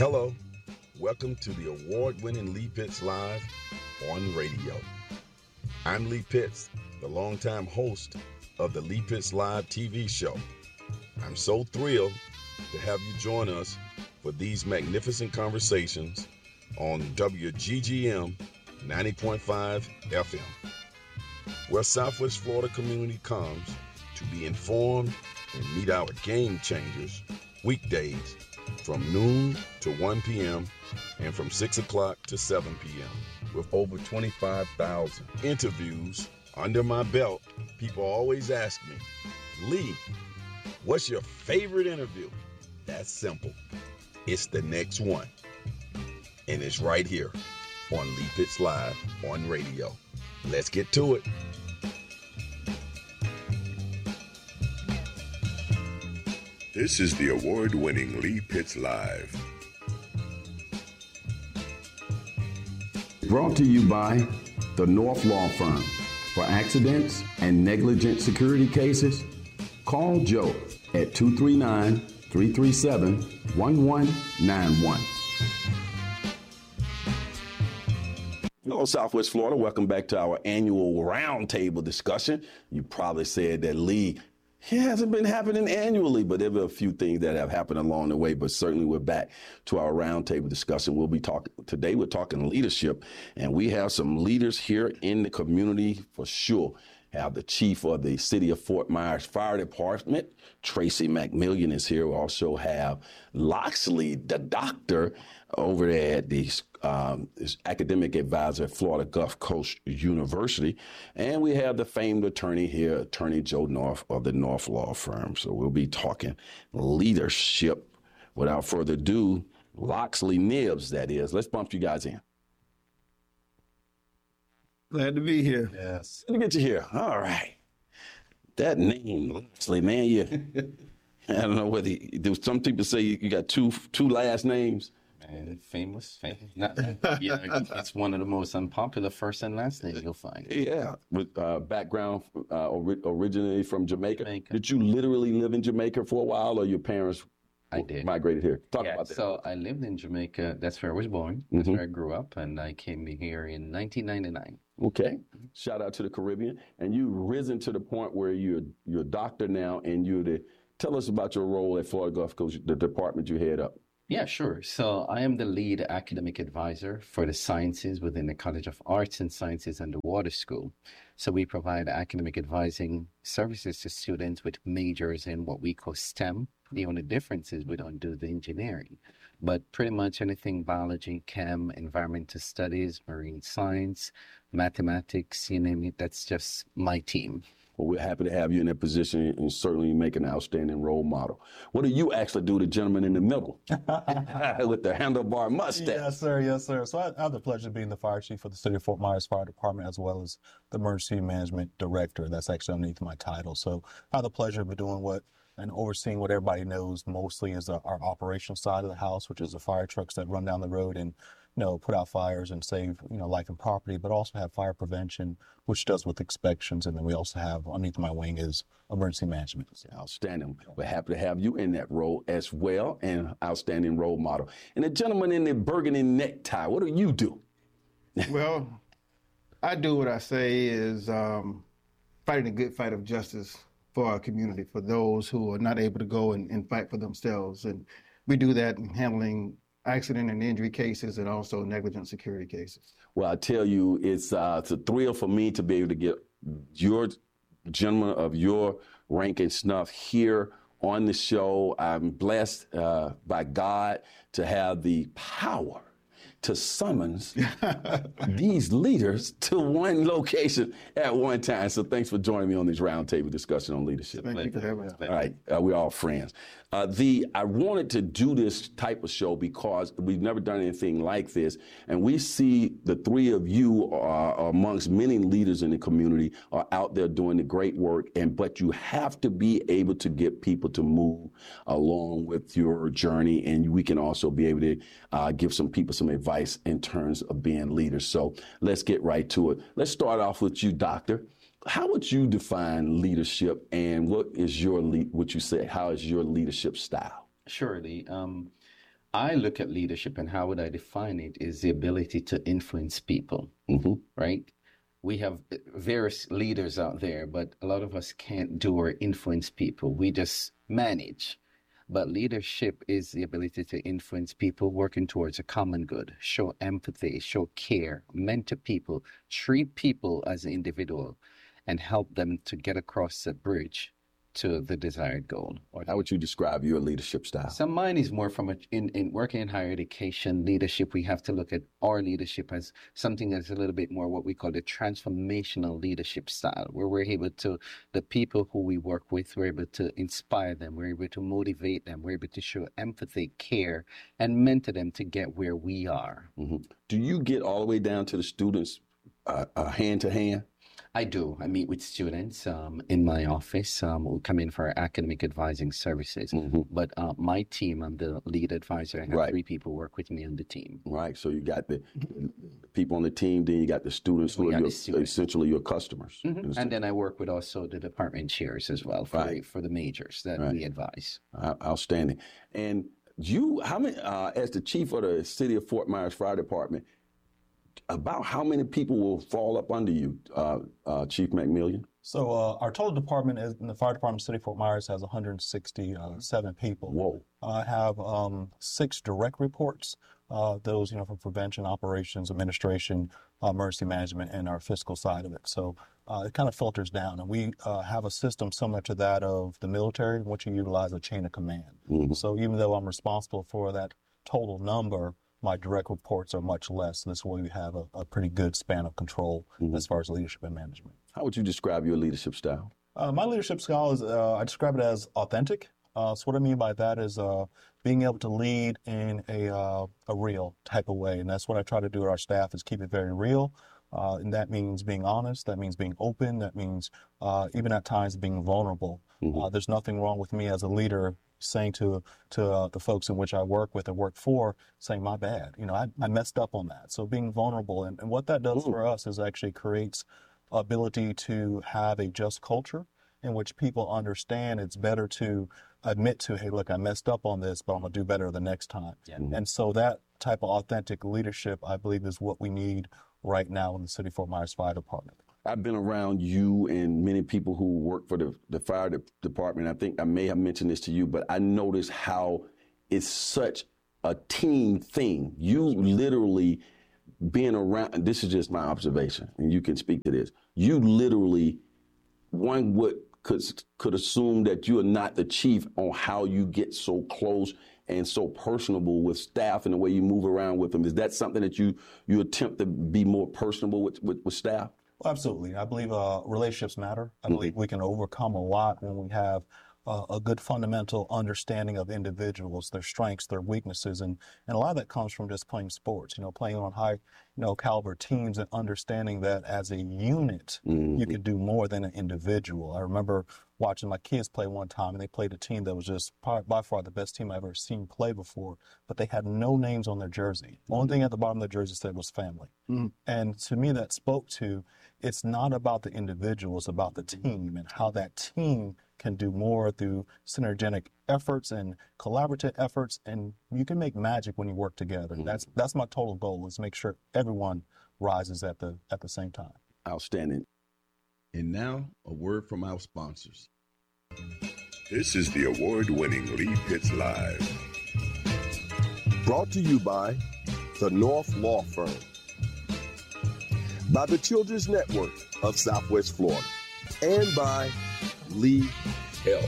Hello, welcome to the award-winning Lee Pitts Live on radio. I'm Lee Pitts, the longtime host of the Lee Pitts Live TV show. I'm so thrilled to have you join us for these magnificent conversations on WGGM 90.5 FM, where Southwest Florida community comes to be informed and meet our game changers weekdays from noon to 1 p.m. and from 6 o'clock to 7 p.m. With over 25,000 interviews under my belt, people always ask me, Lee, what's your favorite interview? That's simple. It's the next one. And it's right here on Lee Pitts Live on radio. Let's get to it. This is the award-winning Lee Pitts Live. Brought to you by the North Law Firm. For accidents and negligent security cases, call Joe at 239-337-1191. Hello, Southwest Florida. Welcome back to our annual roundtable discussion. You probably said that Lee, it hasn't been happening annually, but there have been a few things that have happened along the way. But certainly we're back to our roundtable discussion. We'll be talking today. We're talking leadership, and we have some leaders here in the community for sure. Have the chief of the City of Fort Myers Fire Department, Tracy McMillian, is here. We also have Loxley, the doctor, over there at the academic advisor at Florida Gulf Coast University. And we have the famed attorney here, Attorney Joe North of the North Law Firm. So we'll be talking leadership. Without further ado, Loxley Nibbs, that is. Let's bump you guys in. Glad to be here. Yes. Let me get you here. All right. That name, Loxley, man, you, I don't know whether some people say you got two last names. And famous. It's one of the most unpopular first and last names you'll find. Yeah, with background originally from Jamaica. Jamaica. Did you literally live in Jamaica for a while, or your parents I did. migrated here? Talk about that. So I lived in Jamaica. That's where I was born. That's where I grew up, and I came here in 1999. Okay. Shout out to the Caribbean. And you've risen to the point where you're a doctor now, and tell us about your role at Florida Gulf Coast, the department you head up. Yeah, sure. So I am the lead academic advisor for the sciences within the College of Arts and Sciences and the Water School. So we provide academic advising services to students with majors in what we call STEM. The only difference is we don't do the engineering, but pretty much anything biology, chem, environmental studies, marine science, mathematics, you name it, that's just my team. Well, we're happy to have you in that position and certainly make an outstanding role model. What do you actually do, the gentleman in the middle with the handlebar mustache? Yes, sir. Yes, sir. So I have the pleasure of being the fire chief for the City of Fort Myers Fire Department, as well as the Emergency Management Director. That's actually underneath my title. So I have the pleasure of doing and overseeing what everybody knows mostly is our operational side of the house, which is the fire trucks that run down the road and put out fires and save, life and property, but also have fire prevention, which does with inspections. And then we also have underneath my wing is emergency management. Outstanding. We're happy to have you in that role as well, and outstanding role model. And the gentleman in the burgundy necktie, what do you do? Well, I do what I say is fighting a good fight of justice for our community, for those who are not able to go and fight for themselves. And we do that in handling accident and injury cases and also negligent security cases. Well, I tell you, it's a thrill for me to be able to get your gentleman of your rank and snuff here on the show. I'm blessed by God to have the power to summons these leaders to one location at one time. So thanks for joining me on this roundtable discussion on leadership. Thank you for having us. All right, we're all friends. I wanted to do this type of show because we've never done anything like this, and we see the three of you are amongst many leaders in the community are out there doing the great work, but you have to be able to get people to move along with your journey, and we can also be able to give some people some advice in terms of being leaders. So let's get right to it. Let's start off with you, Doctor. How would you define leadership, and what is your how is your leadership style? Surely. I look at leadership, and how would I define it is the ability to influence people, right? We have various leaders out there, but a lot of us can't do or influence people. We just manage. But leadership is the ability to influence people working towards a common good, show empathy, show care, mentor people, treat people as an individual, and help them to get across the bridge to the desired goal. How would you describe your leadership style? So mine is more from in working in higher education leadership. We have to look at our leadership as something that's a little bit more what we call the transformational leadership style, where we're able to, the people who we work with, we're able to inspire them, we're able to motivate them, we're able to show empathy, care, and mentor them to get where we are. Do you get all the way down to the students hand to hand? I do. I meet with students in my office who come in for academic advising services. But my team, I'm the lead advisor. I have 3 people work with me on the team. Right. So you got the people on the team, then you got the students who are essentially your customers. And then I work with also the department chairs as well for the majors that we advise. Outstanding. And you, how many, as the chief of the City of Fort Myers Fire Department, about how many people will fall up under you, Chief McMillian? So our total department in the fire department, City of Fort Myers, has 167 people. Whoa! I have 6 direct reports. Those, from prevention, operations, administration, emergency management, and our fiscal side of it. So it kind of filters down, and we have a system similar to that of the military, in which you utilize a chain of command. So even though I'm responsible for that total number, my direct reports are much less. This way we have a pretty good span of control as far as leadership and management. How would you describe your leadership style? My leadership style is, I describe it as authentic. So what I mean by that is being able to lead in a real type of way. And that's what I try to do with our staff, is keep it very real. And that means being honest. That means being open. That means even at times being vulnerable. There's nothing wrong with me as a leader saying to the folks in which I work with and work for, saying, my bad, I messed up on that. So being vulnerable, and what that does for us is actually creates ability to have a just culture in which people understand it's better to admit to, hey, look, I messed up on this, but I'm gonna do better the next time. And so that type of authentic leadership, I believe, is what we need right now in the City of Fort Myers Fire Department. I've been around you and many people who work for the fire department. I think I may have mentioned this to you, but I noticed how it's such a team thing. You literally being around, and this is just my observation, and you can speak to this. You literally, one could assume that you are not the chief on how you get so close and so personable with staff and the way you move around with them. Is that something that you attempt to be more personable with staff? Well, absolutely. I believe relationships matter. I believe we can overcome a lot when we have a good fundamental understanding of individuals, their strengths, their weaknesses, and a lot of that comes from just playing sports, playing on high, caliber teams and understanding that as a unit, you can do more than an individual. I remember watching my kids play one time, and they played a team that was just by far the best team I've ever seen play before, but they had no names on their jersey. The only thing at the bottom of their jersey said was family. And to me, that spoke to, it's not about the individual, it's about the team and how that team can do more through synergetic efforts and collaborative efforts, and you can make magic when you work together. That's my total goal, is make sure everyone rises at the same time. Outstanding. And now, a word from our sponsors. This is the award-winning Lee Pitts Live. Brought to you by the North Law Firm, by the Children's Network of Southwest Florida, and by Lee Health.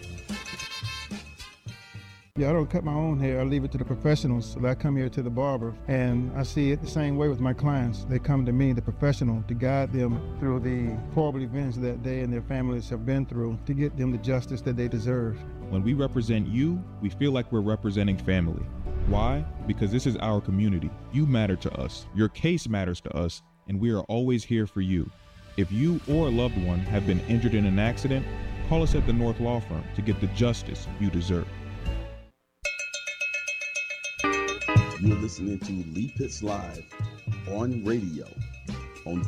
Yeah, I don't cut my own hair. I leave it to the professionals. So I come here to the barber, and I see it the same way with my clients. They come to me, the professional, to guide them through the horrible events that they and their families have been through, to get them the justice that they deserve. When we represent you, we feel like we're representing family. Why? Because this is our community. You matter to us. Your case matters to us, and we are always here for you. If you or a loved one have been injured in an accident, call us at the North Law Firm to get the justice you deserve. You're listening to Lee Pitts Live on radio on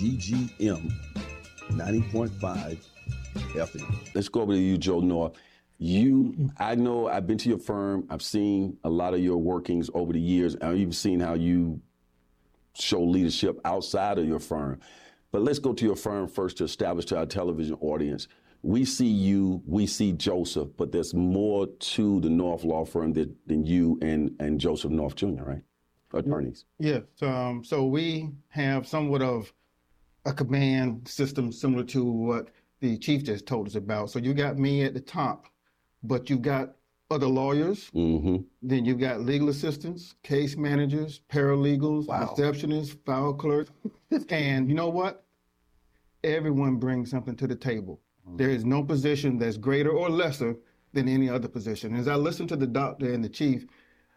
WGGM 90.5 FM. Let's go over to you, Joe North. I know I've been to your firm. I've seen a lot of your workings over the years. I've even seen how you show leadership outside of your firm. But let's go to your firm first to establish to our television audience. We see you, we see Joseph, but there's more to the North Law Firm than you and Joseph North Jr., right? Attorneys. Yes. So we have somewhat of a command system similar to what the chief just told us about. So you got me at the top, but you got other lawyers. Mm-hmm. Then you've got legal assistants, case managers, paralegals, receptionists, file clerks. And you know what? Everyone brings something to the table. There is no position that's greater or lesser than any other position. As I listen to the doctor and the chief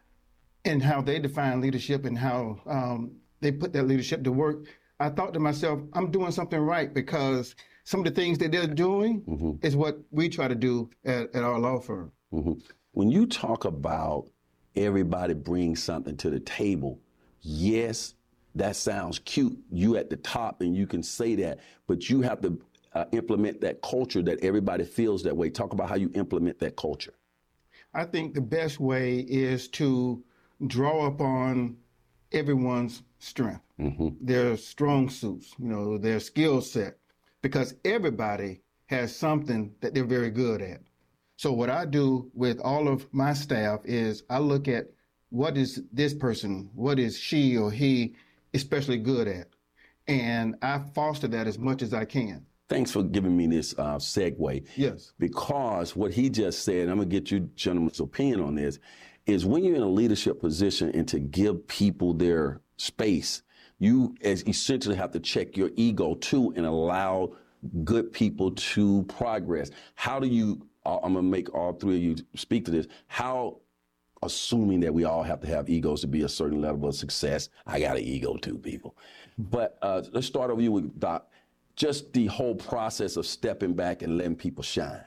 and how they define leadership and how they put that leadership to work, I thought to myself, I'm doing something right, because some of the things that they're doing is what we try to do at our law firm. Mm-hmm. When you talk about everybody brings something to the table, yes, that sounds cute. You at the top and you can say that, but you have to implement that culture that everybody feels that way. Talk about how you implement that culture. I think the best way is to draw upon everyone's strength, their strong suits, their skill set, because everybody has something that they're very good at. So what I do with all of my staff is I look at what is this person, what is she or he especially good at, and I foster that as much as I can. Thanks for giving me this segue. Yes. Because what he just said, and I'm going to get you gentlemen's opinion on this, is when you're in a leadership position and to give people their space, you essentially have to check your ego too and allow good people to progress. How do you, I'm going to make all three of you speak to this, how, assuming that we all have to have egos to be a certain level of success, I got an ego too, people. But let's start over you with Doc. Just the whole process of stepping back and letting people shine.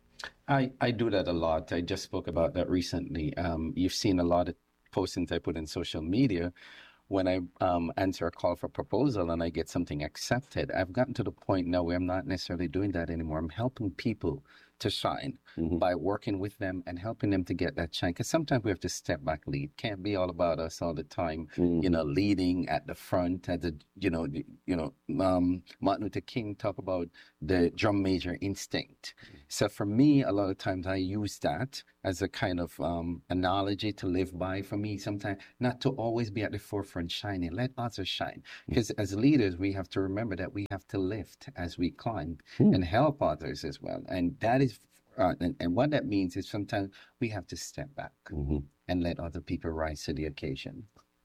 I do that a lot. I just spoke about that recently. You've seen a lot of postings I put in social media. When I answer a call for proposal and I get something accepted, I've gotten to the point now where I'm not necessarily doing that anymore. I'm helping people to shine by working with them and helping them to get that shine. Because sometimes we have to step back, lead. Can't be all about us all the time. Leading at the front. At the Martin Luther King talked about the drum major instinct. So for me, a lot of times I use that as a kind of analogy to live by. For me, sometimes not to always be at the forefront shining. Let others shine. Because as leaders, we have to remember that we have to lift as we climb and help others as well. And that is, and what that means is sometimes we have to step back and let other people rise to the occasion.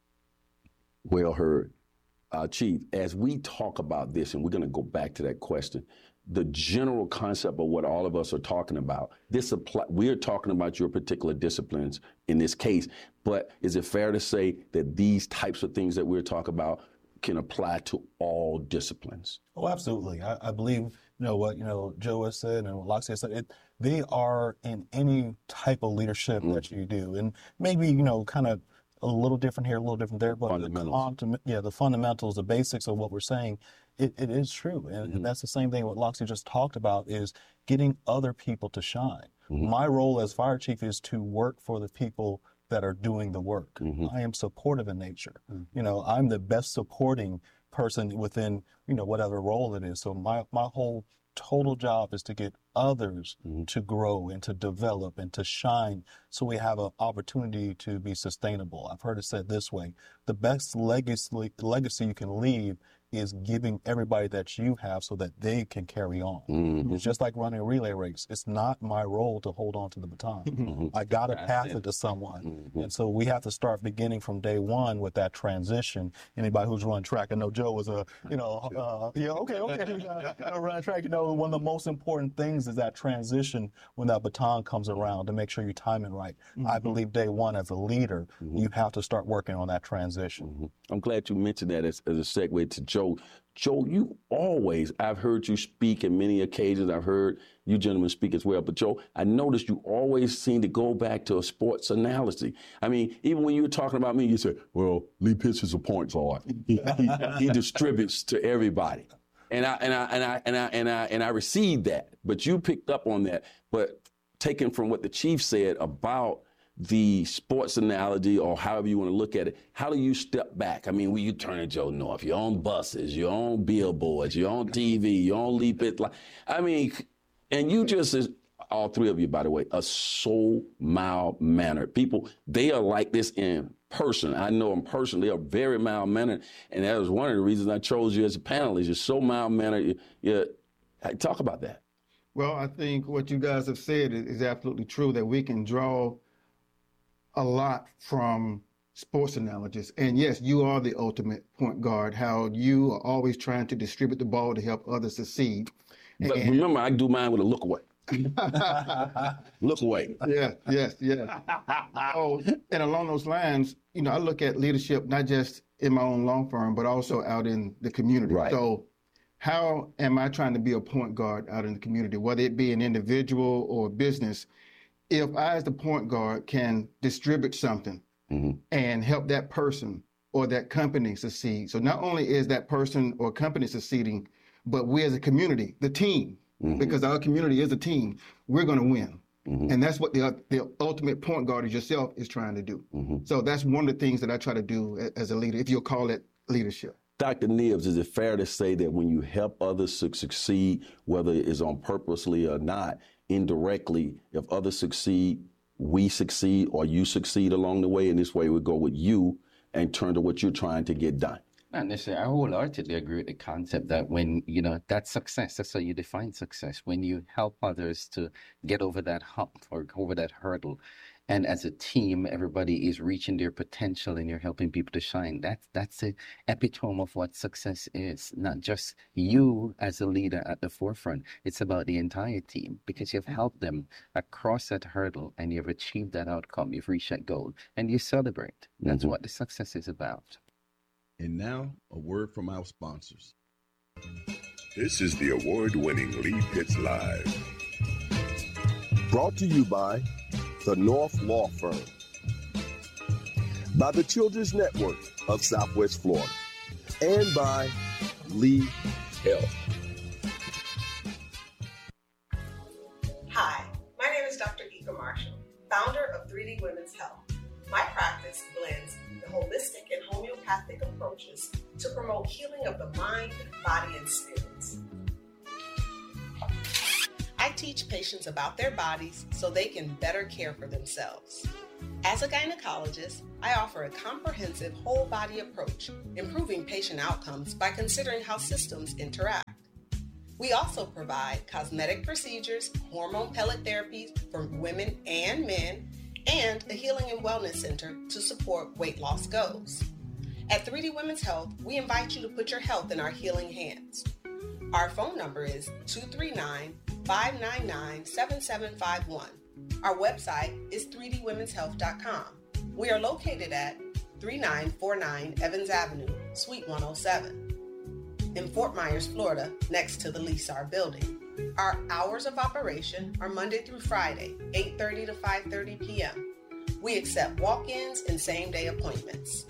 Well heard. Chief, as we talk about this, and we're going to go back to that question, the general concept of what all of us are talking about, we're talking about your particular disciplines in this case, but is it fair to say that these types of things that we're talking about can apply to all disciplines? Oh, absolutely. I believe, what Joe has said and what Loxie has said, they are in any type of leadership that you do. And maybe, kind of a little different here, a little different there, but the fundamentals, the basics of what we're saying, it is true. And that's the same thing what Loxie just talked about, is getting other people to shine. My role as fire chief is to work for the people that are doing the work. I am supportive in nature. I'm the best supporting person within, whatever role it is. So my whole total job is to get others to grow and to develop and to shine, so we have an opportunity to be sustainable. I've heard it said this way: the best legacy you can leave is giving everybody that you have so that they can carry on. It's just like running a relay race. It's not my role to hold on to the baton. I got to pass it to someone. And so we have to start beginning from day one with that transition. Anybody who's run track, I know Joe was run track, one of the most important things is that transition when that baton comes around, to make sure you're timing right. I believe day one as a leader, you have to start working on that transition. I'm glad you mentioned that as a segue to Joe. Joe, you always, I've heard you speak in many occasions. I've heard you gentlemen speak as well. But Joe, I noticed you always seem to go back to a sports analogy. I mean, even when you were talking about me, you said, well, Lee Pitts is a point guard. He distributes to everybody. And I received that, but you picked up on that. But taken from what the chief said about the sports analogy, or however you want to look at it, how do you step back? I mean, when you turn at Joe North, you're on buses, you're on billboards, you're on TV, you're on Lee Pitts. I mean, and you just, all three of you, by the way, are so mild-mannered. People, they are like this in person. I know them personally. They are very mild-mannered, and that was one of the reasons I chose you as a panelist. You're so mild-mannered. Talk about that. Well, I think what you guys have said is absolutely true, that we can draw a lot from sports analogies. And yes, you are the ultimate point guard, how you are always trying to distribute the ball to help others succeed. But remember, I do mine with a look away. Look away. Yes. Oh, and along those lines, I look at leadership not just in my own law firm, but also out in the community. Right. So how am I trying to be a point guard out in the community, whether it be an individual or a business? If I, as the point guard, can distribute something and help that person or that company succeed. So not only is that person or company succeeding, but we as a community, the team, because our community is a team, we're going to win. And that's what the ultimate point guard is yourself is trying to do. So that's one of the things that I try to do as a leader, if you'll call it leadership. Dr. Nibbs, is it fair to say that when you help others succeed, whether it's on purposely or not, indirectly, if others succeed, we succeed, or you succeed along the way, and this way we go with you and turn to what you're trying to get done? Not necessarily. I wholeheartedly agree with the concept that when, that's success, that's how you define success. When you help others to get over that hump or over that hurdle, and as a team, everybody is reaching their potential and you're helping people to shine. That's the epitome of what success is. Not just you as a leader at the forefront. It's about the entire team, because you've helped them across that hurdle and you've achieved that outcome. You've reached that goal and you celebrate. That's what the success is about. And now, a word from our sponsors. This is the award-winning Lee Pitts Live. Brought to you by the North Law Firm, by the Children's Network of Southwest Florida, and by Lee Health. Hi, my name is Dr. Ika Marshall, founder of 3D Women's Health. My practice blends the holistic and homeopathic approaches to promote healing of the mind, body, and spirits. I teach patients about their bodies so they can better care for themselves. As a gynecologist, I offer a comprehensive whole body approach, improving patient outcomes by considering how systems interact. We also provide cosmetic procedures, hormone pellet therapies for women and men, and a healing and wellness center to support weight loss goals. At 3D Women's Health, we invite you to put your health in our healing hands. Our phone number is 239-599-7751. Our website is 3dwomenshealth.com. We are located at 3949 Evans Avenue, Suite 107, in Fort Myers, Florida, next to the Lesar building. Our hours of operation are Monday through Friday, 8:30 to 5:30 p.m. We accept walk-ins and same-day appointments.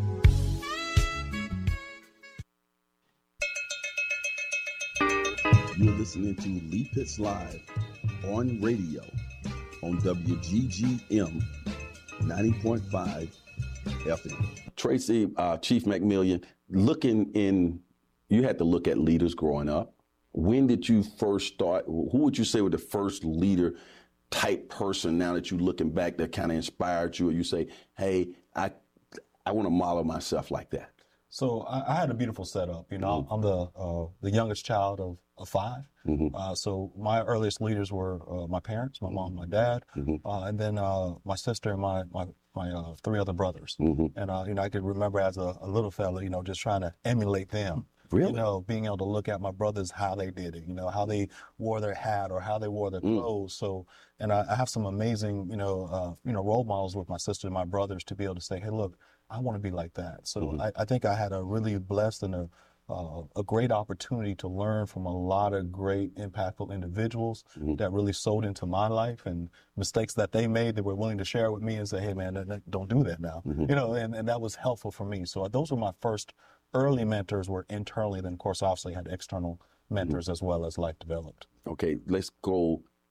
You're listening to Lee Pitts Live on radio on WGGM 90.5 FM. Tracy, Chief McMillian, you had to look at leaders growing up. When did you first start? Who would you say was the first leader type person now that you're looking back that kind of inspired you, or you say, hey, I want to model myself like that? So I had a beautiful setup. I'm the youngest child of five. So my earliest leaders were my parents, my mom, my dad, and then my sister and my three other brothers. And I could remember as a little fella, just trying to emulate them. Really? Being able to look at my brothers, how they did it, how they wore their hat or how they wore their clothes. So, and I have some amazing, role models with my sister and my brothers to be able to say, hey, look, I want to be like that. So I think I had a really blessed and a great opportunity to learn from a lot of great, impactful individuals that really sold into my life, and mistakes that they made, they were willing to share with me and say, hey, man, don't do that now. And that was helpful for me. So those were my first early mentors, were internally. Then, of course, obviously had external mentors as well as life developed. Okay, let's go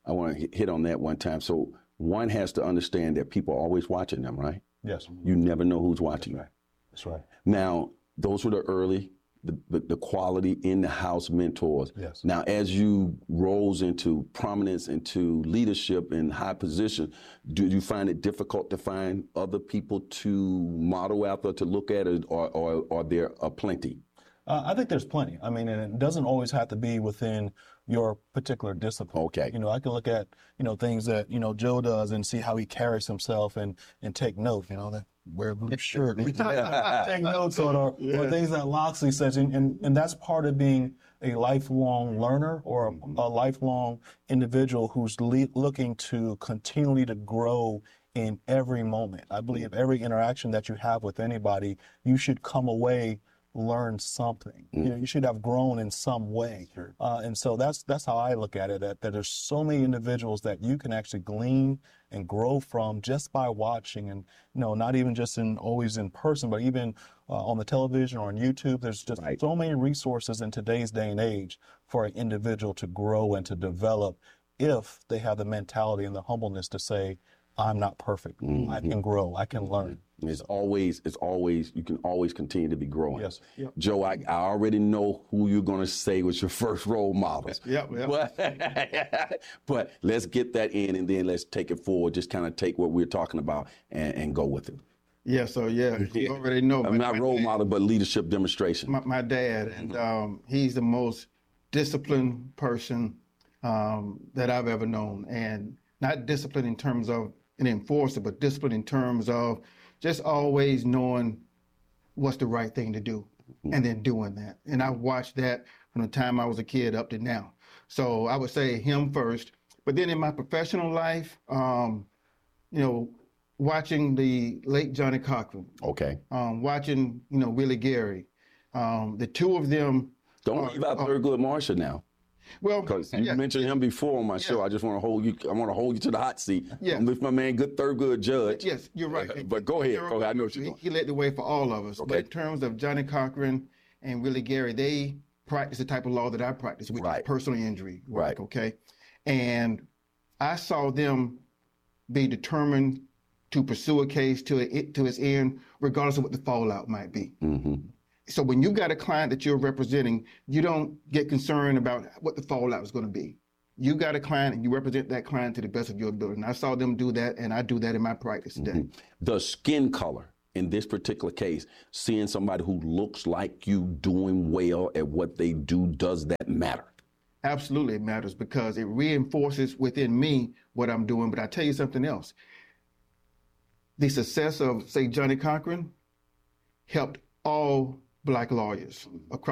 I want to hit on that one time. So one has to understand that people are always watching them, right? Yes. You never know who's watching you. That's right. Now, those were the early, the quality in the house mentors. Yes. Now, as you rose into prominence, into leadership in high position, do you find it difficult to find other people to model after, to look at, or there are plenty? I think there's plenty. I mean, and it doesn't always have to be within your particular discipline. Okay. You know, I can look at, things that, Joe does and see how he carries himself and take note, that wear a blue shirt. Take notes on or things that Loxley says. And that's part of being a lifelong learner or a lifelong individual who's looking to continually to grow in every moment. I believe every interaction that you have with anybody, you should come away learn something. You should have grown in some way. Sure. And so that's how I look at it, that there's so many individuals that you can actually glean and grow from just by watching, and not even just always in person, but even on the television or on YouTube. There's just so many resources in today's day and age for an individual to grow and to develop if they have the mentality and the humbleness to say, I'm not perfect. I can grow. I can learn. It's always, you can always continue to be growing. Yes. Yep. Joe, I already know who you're going to say was your first role models. Yep. But let's get that in, and then let's take it forward. Just kind of take what we're talking about and go with it. Yeah, you already know. I'm not role model, but leadership demonstration. My dad, and he's the most disciplined person that I've ever known. And not disciplined in terms of an enforcer, but disciplined in terms of just always knowing what's the right thing to do and then doing that. And I watched that from the time I was a kid up to now. So I would say him first. But then in my professional life, watching the late Johnny Cochran. Okay. Watching, Willie Gary. The two of them. Don't leave out Thurgood Marshall now. Well, because you mentioned him before on my show. I just want to hold you. I want to hold you to the hot seat. Yeah. Lift my man, good Thurgood Judge. Yes, you're right. But go ahead. I know what you're doing. He led the way for all of us. Okay. But in terms of Johnny Cochran and Willie Gary, they practice the type of law that I practice, which is personal injury work. Okay. And I saw them be determined to pursue a case to its end, regardless of what the fallout might be. Mm-hmm. So when you've got a client that you're representing, you don't get concerned about what the fallout is going to be. You got a client and you represent that client to the best of your ability. And I saw them do that, and I do that in my practice today. The skin color in this particular case, seeing somebody who looks like you doing well at what they do, does that matter? Absolutely, it matters, because it reinforces within me what I'm doing. But I tell you something else. The success of, say, Johnny Cochran helped all Black lawyers across